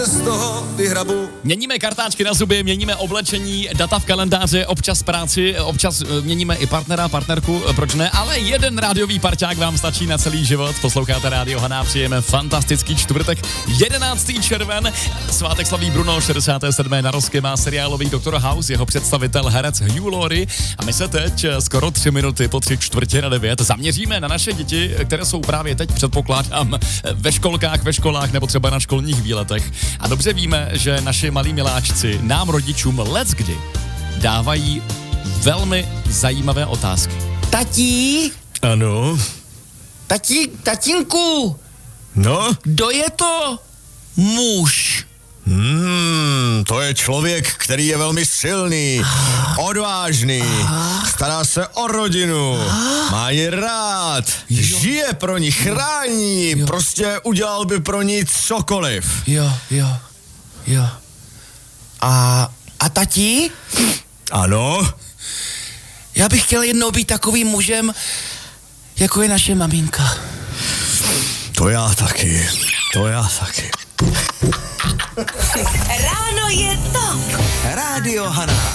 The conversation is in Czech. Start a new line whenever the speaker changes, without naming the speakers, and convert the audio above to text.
z toho vyhrabu.
Měníme kartáčky na zuby, měníme oblečení, data v kalendáři, občas práci, občas měníme i partnera, partnerku, proč ne, ale jeden rádiový parťák vám stačí na celý život. Posloucháte Rádio Haná, přijeme fantastický čtvrtek, 11. červen, svátek slaví Bruno, 67. narozky, má seriálový Dr. House, jeho představitel herec Hugh Laurie a my se teď skoro 3 minuty po 8:45 zaměříme na naše děti, které jsou právě teď, předpokládám, ve školkách, ve školách nebo třeba na školních výletech. A dobře víme, že naši malí miláčci nám rodičům leckdy dávají velmi zajímavé otázky.
Tatí?
Ano?
Tatínku?
No?
Kdo je to muž?
To je člověk, který je velmi silný, odvážný, stará se o rodinu, má ji rád, žije pro ní, chrání, prostě udělal by pro ní cokoliv.
Jo. A tatí?
Ano?
Já bych chtěl jednou být takovým mužem, jako je naše maminka.
To já taky.
Ráno je top.
Rádio Haná.